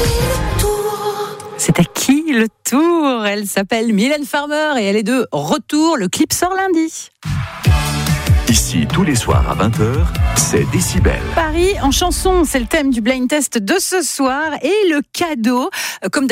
C'est à qui le tour? Elle s'appelle Mylène Farmer et elle est de retour. Le clip sort lundi. Ici, tous les soirs à 20h, c'est Décibel. Paris en chanson, c'est le thème du blind test de ce soir. Et le cadeau, comme